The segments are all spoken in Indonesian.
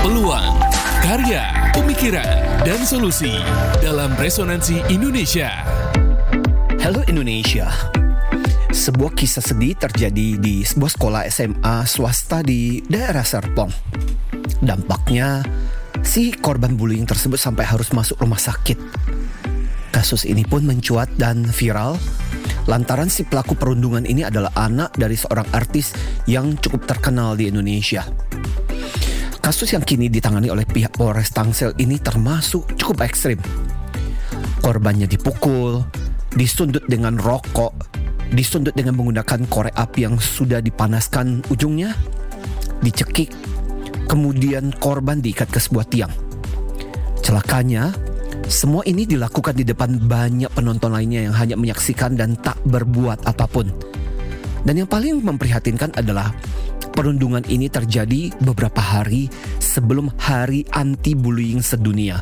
peluang, karya, pemikiran, dan solusi dalam Resonansi Indonesia. Halo Indonesia. Sebuah kisah sedih terjadi di sebuah sekolah SMA swasta di daerah Serpong. Dampaknya, si korban bullying tersebut sampai harus masuk rumah sakit. Kasus ini pun mencuat dan viral lantaran si pelaku perundungan ini adalah anak dari seorang artis yang cukup terkenal di Indonesia. Kasus yang kini ditangani oleh pihak Polres Tangsel ini termasuk cukup ekstrim. Korbannya dipukul, disundut dengan rokok, disundut dengan menggunakan korek api yang sudah dipanaskan ujungnya, dicekik, kemudian korban diikat ke sebuah tiang. Celakanya, semua ini dilakukan di depan banyak penonton lainnya yang hanya menyaksikan dan tak berbuat apapun. Dan yang paling memprihatinkan adalah perundungan ini terjadi beberapa hari sebelum Hari Anti-Bullying Sedunia.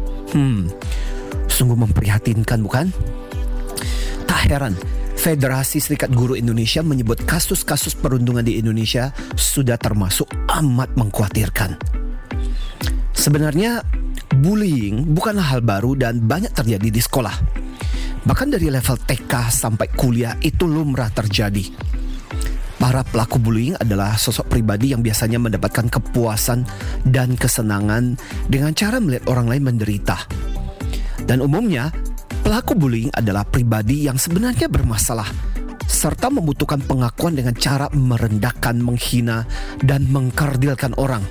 Sungguh memprihatinkan, bukan? Tak heran, Federasi Serikat Guru Indonesia menyebut kasus-kasus perundungan di Indonesia sudah termasuk amat mengkhawatirkan. Sebenarnya, bullying bukanlah hal baru dan banyak terjadi di sekolah. Bahkan dari level TK sampai kuliah itu lumrah terjadi. Para pelaku bullying adalah sosok pribadi yang biasanya mendapatkan kepuasan dan kesenangan dengan cara melihat orang lain menderita. Dan umumnya, pelaku bullying adalah pribadi yang sebenarnya bermasalah serta membutuhkan pengakuan dengan cara merendahkan, menghina, dan mengkerdilkan orang.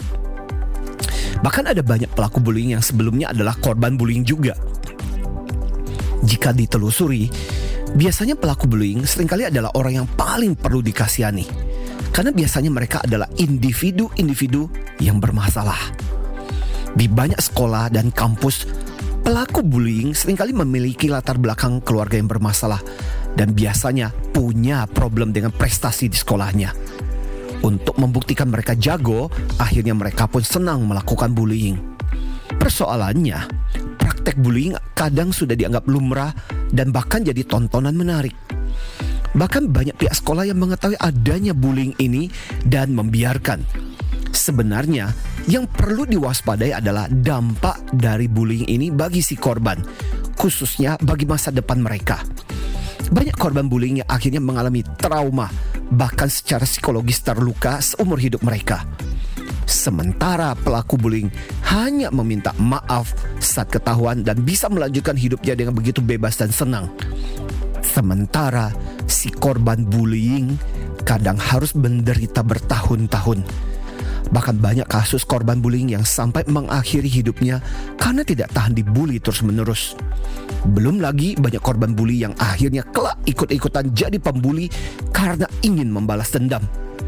Bahkan ada banyak pelaku bullying yang sebelumnya adalah korban bullying juga. Jika ditelusuri, biasanya pelaku bullying seringkali adalah orang yang paling perlu dikasihani. Karena biasanya mereka adalah individu-individu yang bermasalah. Di banyak sekolah dan kampus, pelaku bullying seringkali memiliki latar belakang keluarga yang bermasalah dan biasanya punya problem dengan prestasi di sekolahnya. Untuk membuktikan mereka jago, akhirnya mereka pun senang melakukan bullying. Persoalannya, praktek bullying kadang sudah dianggap lumrah dan bahkan jadi tontonan menarik. Bahkan banyak pihak sekolah yang mengetahui adanya bullying ini dan membiarkan. Sebenarnya, yang perlu diwaspadai adalah dampak dari bullying ini bagi si korban, khususnya bagi masa depan mereka. Banyak korban bullying yang akhirnya mengalami trauma, bahkan secara psikologis terluka seumur hidup mereka. Sementara pelaku bullying hanya meminta maaf saat ketahuan dan bisa melanjutkan hidupnya dengan begitu bebas dan senang. Sementara si korban bullying kadang harus menderita bertahun-tahun. Bahkan banyak kasus korban bullying yang sampai mengakhiri hidupnya karena tidak tahan dibully terus-menerus. Belum lagi banyak korban bully yang akhirnya kelak ikut-ikutan jadi pembuli karena ingin membalas dendam.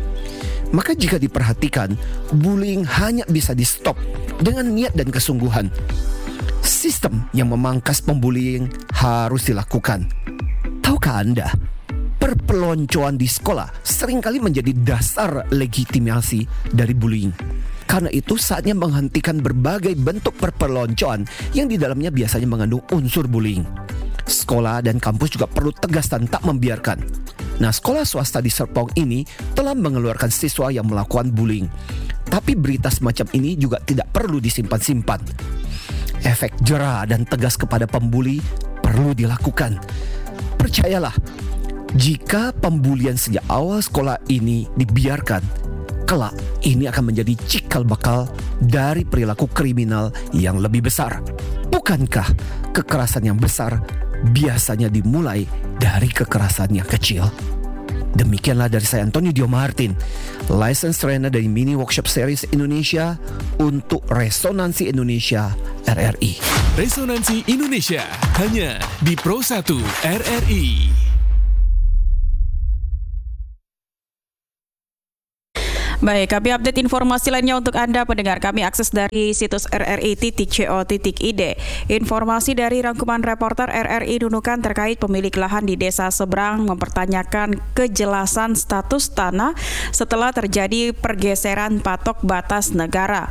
Maka jika diperhatikan, bullying hanya bisa di-stop dengan niat dan kesungguhan. Sistem yang memangkas pembullying harus dilakukan. Tahukah Anda, perpeloncoan di sekolah seringkali menjadi dasar legitimasi dari bullying. Karena itu saatnya menghentikan berbagai bentuk perpeloncoan yang di dalamnya biasanya mengandung unsur bullying. Sekolah dan kampus juga perlu tegas dan tak membiarkan. Nah, sekolah swasta di Serpong ini telah mengeluarkan siswa yang melakukan bullying. Tapi berita semacam ini juga tidak perlu disimpan-simpan. Efek jera dan tegas kepada pembuli perlu dilakukan. Percayalah, jika pembulian sejak awal sekolah ini dibiarkan, kelak ini akan menjadi cikal bakal dari perilaku kriminal yang lebih besar. Bukankah kekerasan yang besar biasanya dimulai dari kekerasan yang kecil? Demikianlah dari saya, Antonio Dio Martin, License Trainer dari Mini Workshop Series Indonesia untuk Resonansi Indonesia RRI. Resonansi Indonesia hanya di Pro 1 RRI. Baik, kami update informasi lainnya untuk Anda pendengar. Kami akses dari situs rri.co.id. Informasi dari rangkuman reporter RRI Nunukan terkait pemilik lahan di Desa Seberang mempertanyakan kejelasan status tanah setelah terjadi pergeseran patok batas negara.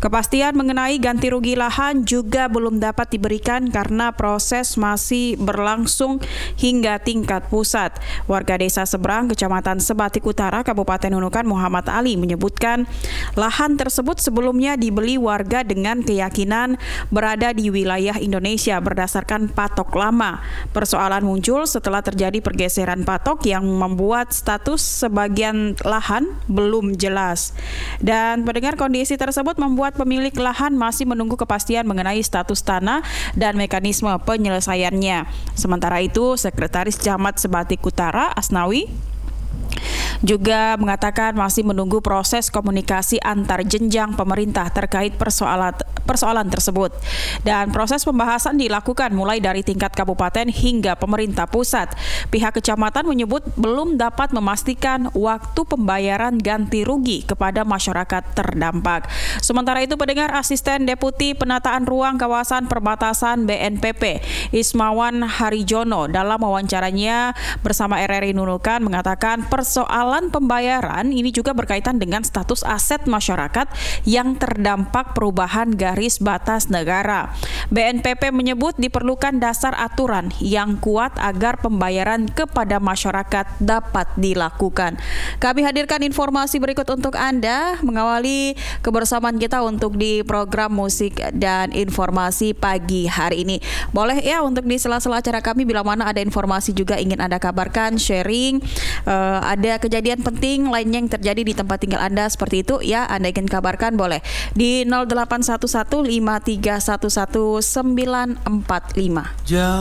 Kepastian mengenai ganti rugi lahan juga belum dapat diberikan karena proses masih berlangsung hingga tingkat pusat. Warga Desa Seberang, Kecamatan Sebatik Utara, Kabupaten Nunukan, Muhammad Ali menyebutkan lahan tersebut sebelumnya dibeli warga dengan keyakinan berada di wilayah Indonesia berdasarkan patok lama. Persoalan muncul setelah terjadi pergeseran patok yang membuat status sebagian lahan belum jelas. Dan pendengar, kondisi tersebut membuat pemilik lahan masih menunggu kepastian mengenai status tanah dan mekanisme penyelesaiannya. Sementara itu, Sekretaris Camat Sebatik Utara, Asnawi, juga mengatakan masih menunggu proses komunikasi antar jenjang pemerintah terkait persoalan tersebut. Dan proses pembahasan dilakukan mulai dari tingkat kabupaten hingga pemerintah pusat. Pihak kecamatan menyebut belum dapat memastikan waktu pembayaran ganti rugi kepada masyarakat terdampak. Sementara itu, pendengar, Asisten Deputi Penataan Ruang Kawasan Perbatasan BNPP, Ismawan Harijono, dalam wawancaranya bersama RRI Nunukan mengatakan persoalan pembayaran ini juga berkaitan dengan status aset masyarakat yang terdampak perubahan garis batas negara. BNPP menyebut diperlukan dasar aturan yang kuat agar pembayaran kepada masyarakat dapat dilakukan. Kami hadirkan informasi berikut untuk Anda mengawali kebersamaan kita untuk di program musik dan informasi pagi hari ini. Boleh ya untuk di sela-sela acara kami bila mana ada informasi juga ingin Anda kabarkan, sharing, ada kejadian penting lainnya yang terjadi di tempat tinggal Anda seperti itu ya, Anda ingin kabarkan, boleh di 0811 5311 945.